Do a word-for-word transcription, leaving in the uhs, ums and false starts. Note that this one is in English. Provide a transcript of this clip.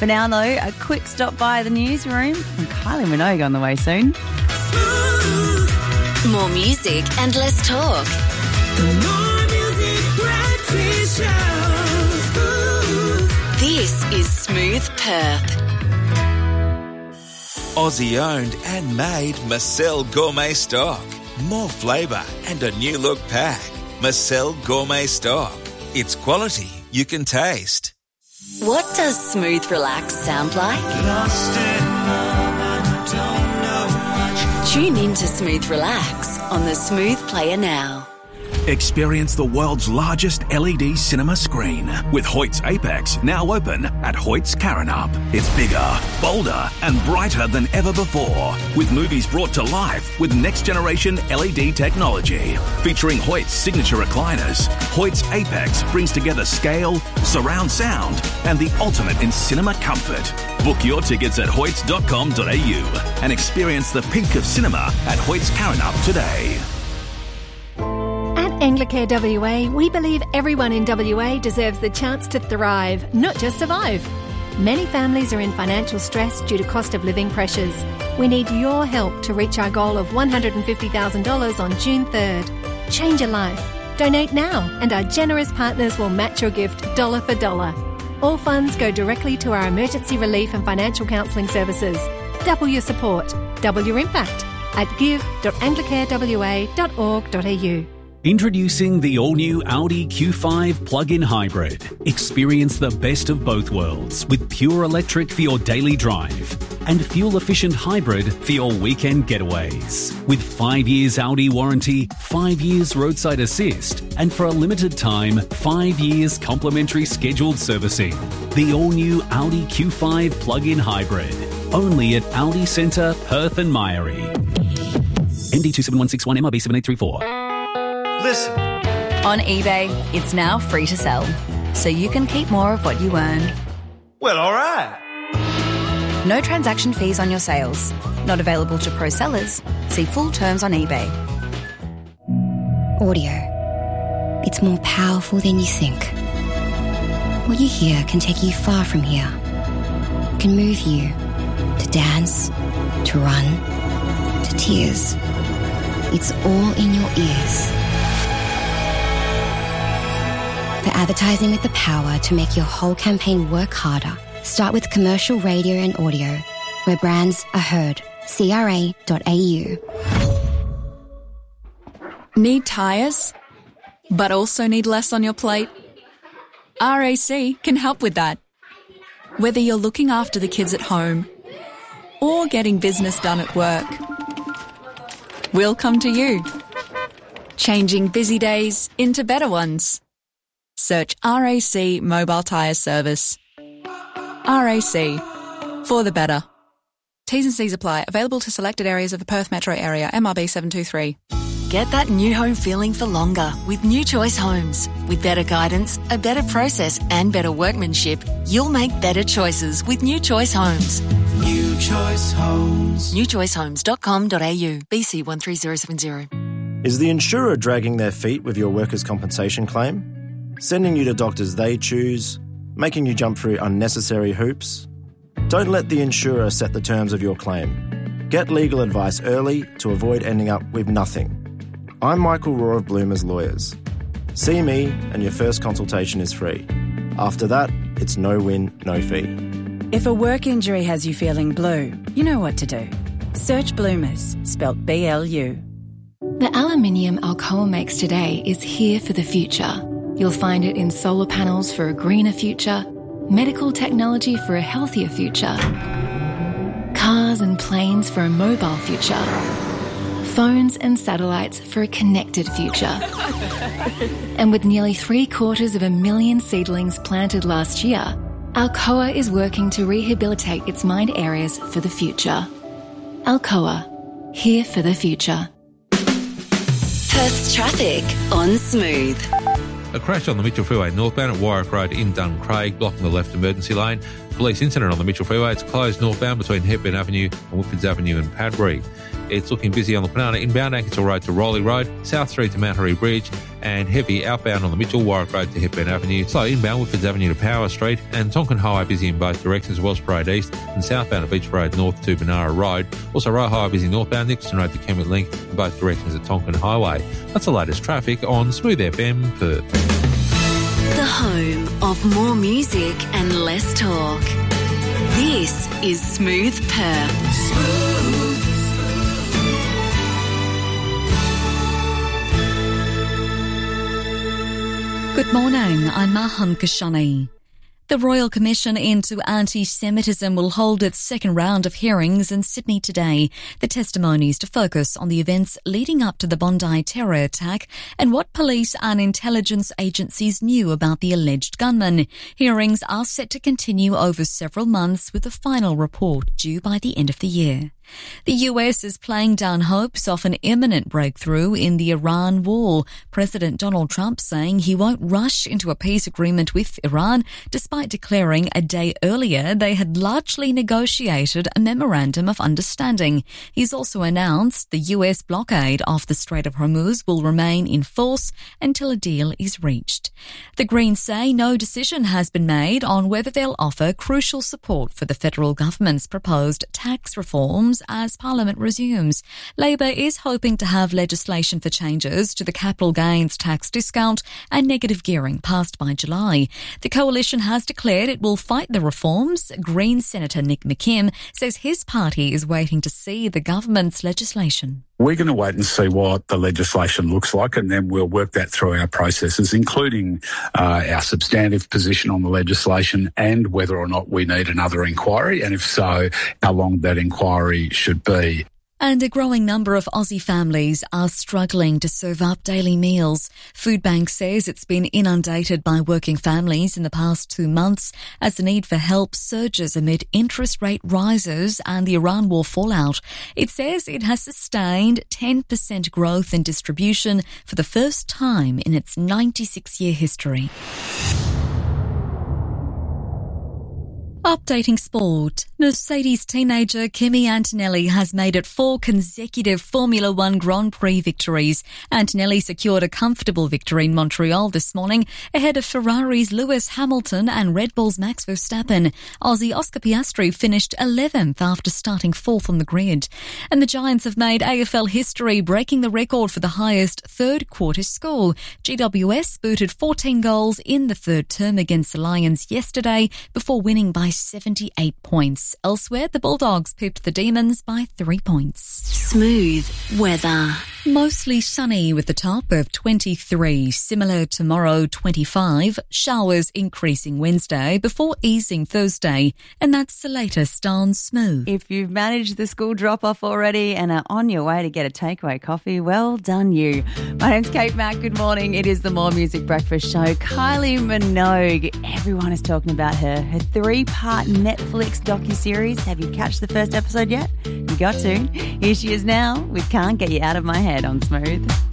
For now, though, a quick stop by the newsroom. And Kylie Minogue on the way soon. More music and less talk. The More Music Breakfast Show. This is Smooth Perth. Aussie-owned and made Marcel Gourmet Stock. More flavour and a new look pack. Marcel Gourmet Stock. It's quality you can taste. What does Smooth Relax sound like? Lost in love, I don't know much. Tune in to Smooth Relax on the Smooth Player now. Experience the world's largest L E D cinema screen with Hoyt's Apex now open at Hoyt's Karrinyup. It's bigger, bolder and brighter than ever before, with movies brought to life with next-generation L E D technology. Featuring Hoyt's signature recliners, Hoyt's Apex brings together scale, surround sound and the ultimate in cinema comfort. Book your tickets at hoyts dot com dot a u and experience the peak of cinema at Hoyt's Karrinyup today. Anglicare W A, we believe everyone in W A deserves the chance to thrive, not just survive. Many families are in financial stress due to cost of living pressures. We need your help to reach our goal of one hundred fifty thousand dollars on June third. Change your life. Donate now, and our generous partners will match your gift dollar for dollar. All funds go directly to our emergency relief and financial counselling services. Double your support, double your impact at give dot anglicare w a dot org dot a u. Introducing the all-new Audi Q five plug-in hybrid. Experience the best of both worlds with pure electric for your daily drive and fuel-efficient hybrid for your weekend getaways. With five years Audi warranty, five years roadside assist, and for a limited time, five years complimentary scheduled servicing. The all-new Audi Q five plug-in hybrid. Only at Audi Centre, Perth and Myrie. M D two seven one six one, M R B seven eight three four. Listen. On eBay, it's now free to sell, so you can keep more of what you earn. Well, all right. No transaction fees on your sales. Not available to pro sellers. See full terms on eBay. Audio. It's more powerful than you think. What you hear can take you far from here. It can move you to dance, to run, to tears. It's all in your ears. For advertising with the power to make your whole campaign work harder, start with commercial radio and audio, where brands are heard. C R A dot A U. Need tyres, but also need less on your plate? R A C can help with that. Whether you're looking after the kids at home or getting business done at work, we'll come to you. Changing busy days into better ones. Search R A C Mobile Tyre Service. R A C, for the better. T's and C's apply. Available to selected areas of the Perth metro area. M R B seven two three. Get that new home feeling for longer with New Choice Homes. With better guidance, a better process and better workmanship, you'll make better choices with New Choice Homes. New Choice Homes. new choice homes dot com dot a u. B C one three zero seven zero. Is the insurer dragging their feet with your workers' compensation claim? Sending you to doctors they choose? Making you jump through unnecessary hoops? Don't let the insurer set the terms of your claim. Get legal advice early to avoid ending up with nothing. I'm Michael Rohr of Bloomers Lawyers. See me and your first consultation is free. After that, it's no win, no fee. If a work injury has you feeling blue, you know what to do. Search Bloomers, spelt B L U. The aluminium Alcoa makes today is here for the future. You'll find it in solar panels for a greener future, medical technology for a healthier future, cars and planes for a mobile future, phones and satellites for a connected future. And with nearly three quarters of a million seedlings planted last year, Alcoa is working to rehabilitate its mined areas for the future. Alcoa, here for the future. Perth's traffic on Smooth. A crash on the Mitchell Freeway northbound at Warwick Road in Duncraig, blocking the left emergency lane. Police incident on the Mitchell Freeway. It's closed northbound between Hepburn Avenue and Whitfords Avenue in Padbury. It's looking busy on the Penana inbound Ankersville Road to Rowley Road, South Street to Mount Harry Bridge, and heavy outbound on the Mitchell, Warwick Road to Hepburn Avenue. Slow inbound Whitfords Avenue to Power Street, and Tonkin Highway busy in both directions, Wells Parade East and southbound at Beach Road North to Benara Road. Also Roe Highway busy northbound, Nicholson Road to Kenwood Link in both directions at Tonkin Highway. That's the latest traffic on Smooth F M Perth. The home of more music and less talk. This is Smooth Perth. Smooth. Good morning, I'm Maham Kashani. The Royal Commission into Anti-Semitism will hold its second round of hearings in Sydney today. The testimonies to focus on the events leading up to the Bondi terror attack and what police and intelligence agencies knew about the alleged gunman. Hearings are set to continue over several months with a final report due by the end of the year. The U S is playing down hopes of an imminent breakthrough in the Iran war. President Donald Trump saying he won't rush into a peace agreement with Iran, despite declaring a day earlier they had largely negotiated a memorandum of understanding. He's also announced the U S blockade of the Strait of Hormuz will remain in force until a deal is reached. The Greens say no decision has been made on whether they'll offer crucial support for the federal government's proposed tax reforms as Parliament resumes. Labor is hoping to have legislation for changes to the capital gains tax discount and negative gearing passed by July. The coalition has declared it will fight the reforms. Green Senator Nick McKim says his party is waiting to see the government's legislation. We're going to wait and see what the legislation looks like, and then we'll work that through our processes, including uh, our substantive position on the legislation and whether or not we need another inquiry, and if so, how long that inquiry should be. And a growing number of Aussie families are struggling to serve up daily meals. Foodbank says it's been inundated by working families in the past two months as the need for help surges amid interest rate rises and the Iran war fallout. It says it has sustained ten percent growth in distribution for the first time in its ninety-six year history. Updating sport. Mercedes teenager Kimi Antonelli has made it four consecutive Formula One Grand Prix victories. Antonelli secured a comfortable victory in Montreal this morning ahead of Ferrari's Lewis Hamilton and Red Bull's Max Verstappen. Aussie Oscar Piastri finished eleventh after starting fourth on the grid. And the Giants have made A F L history, breaking the record for the highest third quarter score. G W S booted fourteen goals in the third term against the Lions yesterday before winning by seventy-eight points. Elsewhere, the Bulldogs pipped the Demons by three points. Smooth weather. Mostly sunny with a top of twenty-three. Similar tomorrow, twenty-five. Showers increasing Wednesday before easing Thursday. And that's the latest on Smooth. If you've managed the school drop-off already and are on your way to get a takeaway coffee, well done you. My name's Kate Mack. Good morning. It is the More Music Breakfast Show. Kylie Minogue. Everyone is talking about her. Her three-part Netflix docuseries. Have you catched the first episode yet? You got to. Here she is now with Can't Get You Out of My Head on Smooth.